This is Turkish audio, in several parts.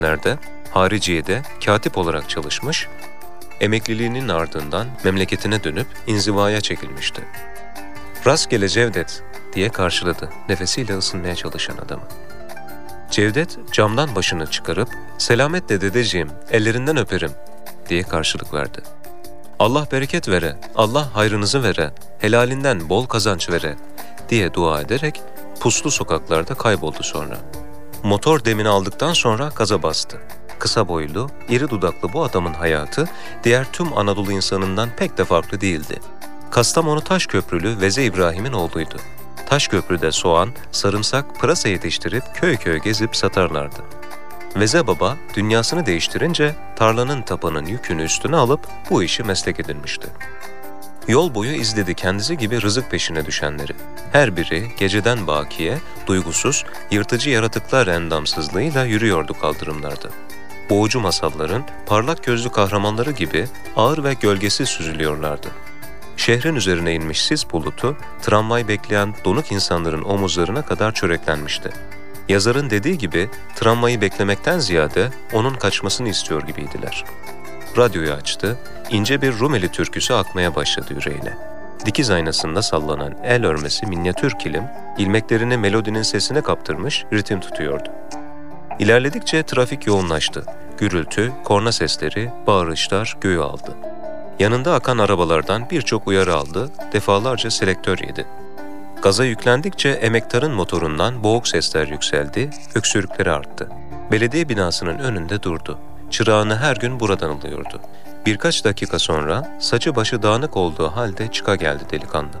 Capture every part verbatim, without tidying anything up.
nerede, hariciyede katip olarak çalışmış, emekliliğinin ardından memleketine dönüp inzivaya çekilmişti. "Rastgele Cevdet," diye karşıladı nefesiyle ısınmaya çalışan adamı. Cevdet camdan başını çıkarıp "Selametle dedeciğim, ellerinden öperim," diye karşılık verdi. "Allah bereket vere, Allah hayrınızı vere, helalinden bol kazanç vere," diye dua ederek puslu sokaklarda kayboldu sonra. Motor demini aldıktan sonra gaza bastı. Kısa boylu, iri dudaklı bu adamın hayatı diğer tüm Anadolu insanından pek de farklı değildi. Kastamonu Taşköprülü Veze İbrahim'in oğluydu. Taşköprü'de soğan, sarımsak, pırasa yetiştirip köy köy gezip satarlardı. Veze Baba dünyasını değiştirince tarlanın tapanın yükünü üstüne alıp bu işi meslek edinmişti. Yol boyu izledi kendisi gibi rızık peşine düşenleri. Her biri geceden bakiye, duygusuz, yırtıcı yaratıklar endamsızlığıyla yürüyordu kaldırımlarda. Boğucu masalların parlak gözlü kahramanları gibi ağır ve gölgesiz süzülüyorlardı. Şehrin üzerine inmiş sis bulutu, tramvay bekleyen donuk insanların omuzlarına kadar çöreklenmişti. Yazarın dediği gibi tramvayı beklemekten ziyade onun kaçmasını istiyor gibiydiler. Radyoyu açtı, ince bir Rumeli türküsü akmaya başladı yüreğine. Dikiz aynasında sallanan el örmesi minyatür kilim, ilmeklerini melodinin sesine kaptırmış ritim tutuyordu. İlerledikçe trafik yoğunlaştı. Gürültü, korna sesleri, bağırışlar göğü aldı. Yanında akan arabalardan birçok uyarı aldı, defalarca selektör yedi. Gaza yüklendikçe emektarın motorundan boğuk sesler yükseldi, öksürükleri arttı. Belediye binasının önünde durdu. Çırağını her gün buradan alıyordu. Birkaç dakika sonra saçı başı dağınık olduğu halde çıka geldi delikanlı.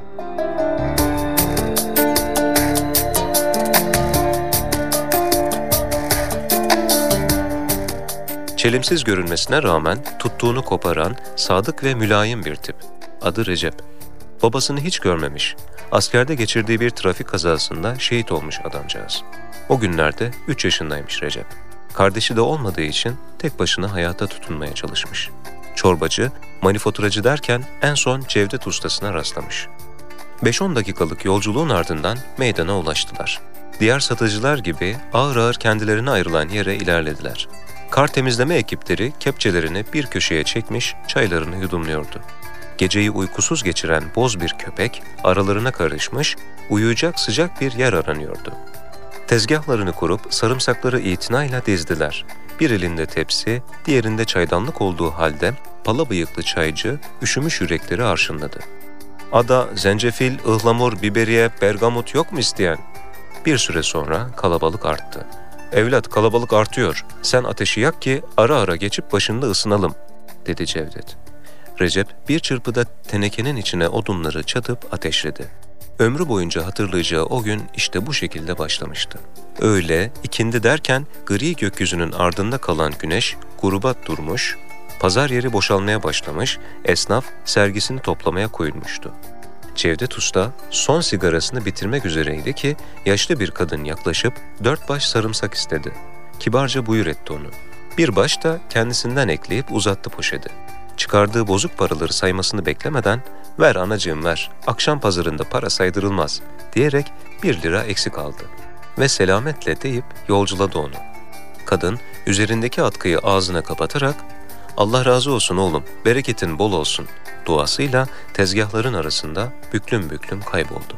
Çelimsiz görünmesine rağmen tuttuğunu koparan, sadık ve mülayim bir tip. Adı Recep. Babasını hiç görmemiş. Askerde geçirdiği bir trafik kazasında şehit olmuş adamcağız. O günlerde üç yaşındaymış Recep. Kardeşi de olmadığı için tek başına hayata tutunmaya çalışmış. Çorbacı, manifaturacı derken en son Cevdet ustasına rastlamış. beş on dakikalık yolculuğun ardından meydana ulaştılar. Diğer satıcılar gibi ağır ağır kendilerine ayrılan yere ilerlediler. Kar temizleme ekipleri kepçelerini bir köşeye çekmiş, çaylarını yudumluyordu. Geceyi uykusuz geçiren boz bir köpek aralarına karışmış, uyuyacak sıcak bir yer aranıyordu. Tezgahlarını kurup sarımsakları itinayla dizdiler. Bir elinde tepsi, diğerinde çaydanlık olduğu halde pala bıyıklı çaycı üşümüş yürekleri arşınladı. "Ada, zencefil, ıhlamur, biberiye, bergamot yok mu isteyen?" Bir süre sonra kalabalık arttı. "Evlat, kalabalık artıyor. Sen ateşi yak ki ara ara geçip başında ısınalım," dedi Cevdet. Recep bir çırpıda tenekenin içine odunları çatıp ateşledi. Ömrü boyunca hatırlayacağı o gün işte bu şekilde başlamıştı. Öğle, ikindi derken gri gökyüzünün ardında kalan güneş gruba durmuş, pazar yeri boşalmaya başlamış, esnaf sergisini toplamaya koyulmuştu. Cevdet Usta son sigarasını bitirmek üzereydi ki yaşlı bir kadın yaklaşıp dört baş sarımsak istedi. Kibarca buyur etti onu. Bir baş da kendisinden ekleyip uzattı poşeti. Çıkardığı bozuk paraları saymasını beklemeden "Ver anacığım ver, akşam pazarında para saydırılmaz," diyerek bir lira eksik aldı. Ve selametle deyip yolculadı onu. Kadın üzerindeki atkıyı ağzına kapatarak "Allah razı olsun oğlum, bereketin bol olsun," duasıyla tezgahların arasında büklüm büklüm kayboldu.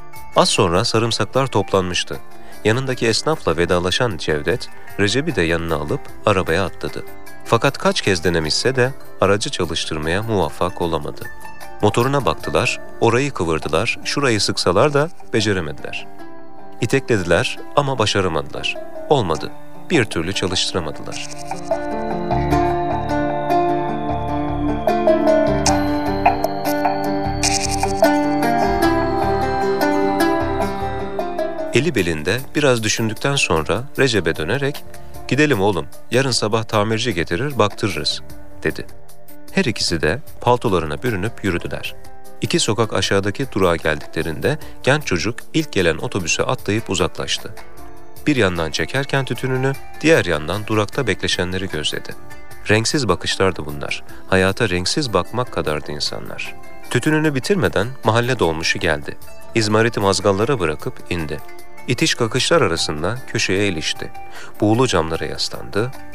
Az sonra sarımsaklar toplanmıştı. Yanındaki esnafla vedalaşan Cevdet, Recep'i de yanına alıp arabaya atladı. Fakat kaç kez denemişse de aracı çalıştırmaya muvaffak olamadı. Motoruna baktılar, orayı kıvırdılar, şurayı sıksalar da beceremediler. İteklediler ama başaramadılar. Olmadı, bir türlü çalıştıramadılar. Eli belinde biraz düşündükten sonra Recep'e dönerek "Gidelim oğlum, yarın sabah tamirci getirir baktırırız," dedi. Her ikisi de paltolarına bürünüp yürüdüler. İki sokak aşağıdaki durağa geldiklerinde genç çocuk ilk gelen otobüse atlayıp uzaklaştı. Bir yandan çekerken tütününü, diğer yandan durakta bekleşenleri gözledi. Renksiz bakışlardı bunlar. Hayata renksiz bakmak kadardı insanlar. Tütününü bitirmeden mahalle dolmuşu geldi. İzmariti mazgallara bırakıp indi. İtiş kakışlar arasında köşeye ilişti. Buğulu camlara yaslandı,